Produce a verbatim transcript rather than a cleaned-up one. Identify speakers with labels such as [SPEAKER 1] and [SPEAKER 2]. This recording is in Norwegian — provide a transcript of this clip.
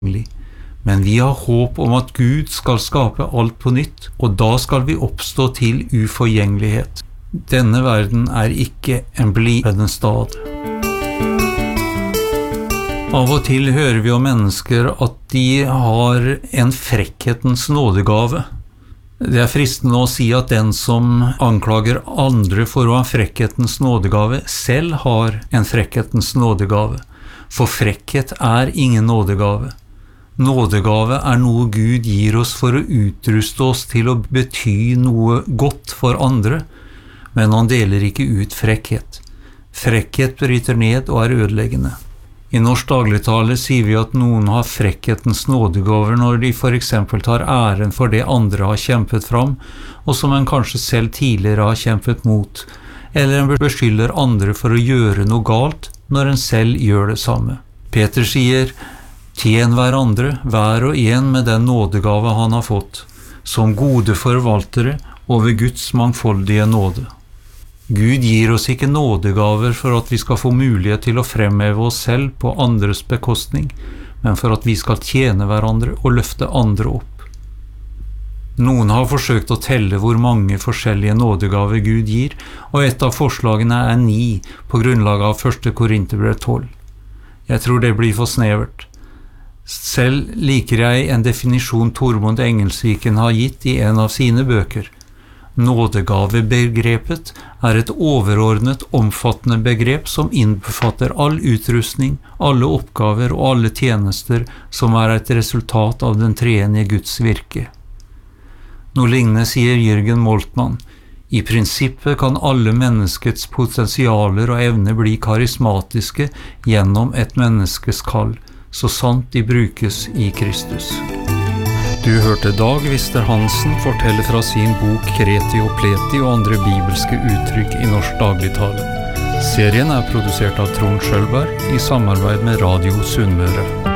[SPEAKER 1] Men vi har håp om at Gud skal skape alt på nytt, og da skal vi oppstå til uforgjengelighet. Denne verden er ikke en blivende stad. Av og til hører vi om mennesker at de har en frekkhetens nådegave. Det er fristende å si at den som anklager andre for å ha frekkhetens nådegave, selv har en frekkhetens nådegave. For frekkhet er ingen nådegave. Nådegave er noe Gud gir oss for å utruste oss til å bety noe godt for andre, men han deler ikke ut frekkhet. Frekkhet bryter ned og er ødeleggende. I norsk dagligtale sier vi at noen har frekkhetens nådegaver når de for eksempel tar æren for det andre har kjempet fram, og som en kanskje selv tidligere har kjempet mot, eller en beskylder andre for å gjøre noe galt når en selv gjør det samme. Peter sier, «Tjen hverandre, hver og en med den nådegave han har fått, som gode forvaltere over Guds mangfoldige nåde». Gud gir oss ikke nådegaver for at vi skal få mulighet til å fremheve oss selv på andres bekostning, men for at vi skal tjene hverandre og løfte andre opp. Noen har forsøkt å telle hvor mange forskjellige nådegaver Gud gir, og et av forslagene er ni på grunnlag av første Korinterbrev tolv. Jeg tror det blir for snevert. Selv liker jeg en definisjon Tormod Engelsviken har gitt i en av sine bøker. Nådegavebegrepet er et overordnet, omfattende begrep som innbefatter all utrustning, alle oppgaver og alle tjenester som er et resultat av den treenige Guds virke. Noe lignende sier Jürgen Moltmann. I prinsippet kan alle menneskets potensialer og evner bli karismatiske gjennom et menneskes kall, så sant de brukes i Kristus. Du hørte Dag Vister Hansen fortelle fra sin bok Kreti og Pleti og andre bibelske uttrykk i norsk dagligtale. Serien er produsert av Trond Schølberg i samarbeid med Radio Sunnmøre.